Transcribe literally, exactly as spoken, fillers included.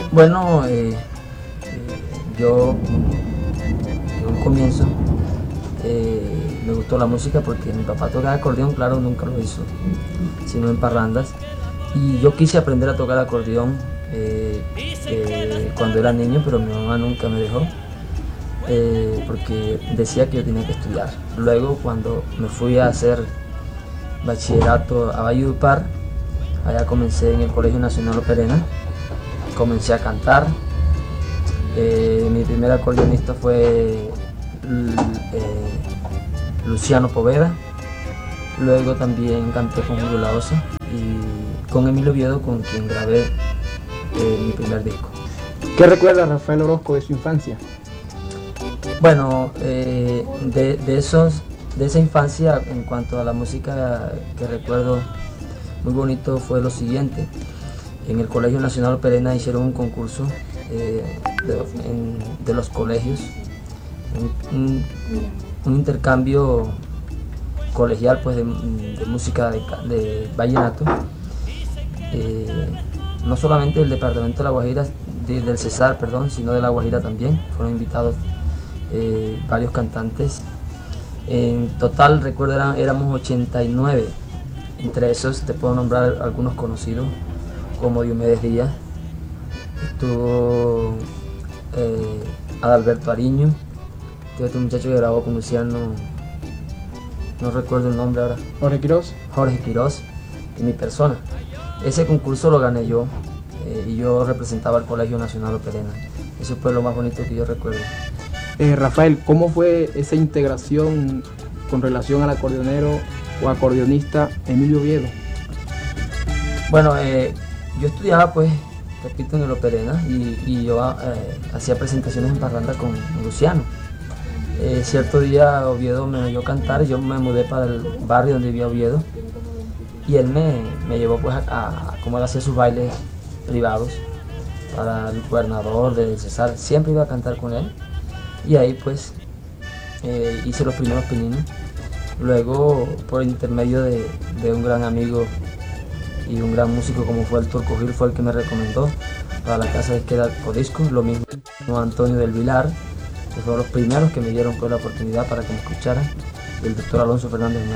Bueno, eh, eh, yo en un comienzo eh, me gustó la música porque mi papá tocaba acordeón, claro, nunca lo hizo, sino en parrandas. Y yo quise aprender a tocar acordeón eh, eh, cuando era niño, pero mi mamá nunca me dejó, eh, porque decía que yo tenía que estudiar. Luego, cuando me fui a hacer bachillerato a Valledupar, allá comencé en el Colegio Nacional Operena, comencé a cantar. Eh, mi primer acordeonista fue eh, Luciano Poveda. Luego también canté con Julio La Osa y con Emilio Oviedo, con quien grabé eh, mi primer disco. ¿Qué recuerda Rafael Orozco de su infancia? Bueno, eh, de, de, esos, de esa infancia, en cuanto a la música que recuerdo muy bonito, fue lo siguiente. En el Colegio Nacional Operena hicieron un concurso eh, de, en, de los colegios, un, un, un intercambio colegial pues, de, de música de, de vallenato. Eh, no solamente del departamento de La Guajira, de, del Cesar, perdón, sino de La Guajira también. Fueron invitados eh, varios cantantes. En total, recuerdo, eran, éramos ochenta y nueve. Entre esos te puedo nombrar algunos conocidos, como Diomedes Díaz, estuvo eh, Adalberto Ariño, este muchacho que grabó con Luciano, no recuerdo el nombre ahora. Jorge Quirós. Jorge Quirós y mi persona. Ese concurso lo gané yo eh, y yo representaba al Colegio Nacional Operena. Eso fue lo más bonito que yo recuerdo. Eh, Rafael, ¿cómo fue esa integración con relación al acordeonero o acordeonista Emilio Oviedo? Bueno, eh, yo estudiaba pues, repito, en el Operena y, y yo eh, hacía presentaciones en parranda con Luciano. Eh, cierto día Oviedo me oyó cantar, yo me mudé para el barrio donde vivía Oviedo y él me, me llevó pues a, a como él hacía sus bailes privados para el gobernador del Cesar, siempre iba a cantar con él y ahí pues eh, hice los primeros pininos. Luego, por intermedio de, de un gran amigo y un gran músico como fue el Turco Gil, fue el que me recomendó para la casa de disquera Codisco, lo mismo Antonio del Vilar, que fueron los primeros que me dieron pues, la oportunidad para que me escucharan, y el doctor Alonso Fernández.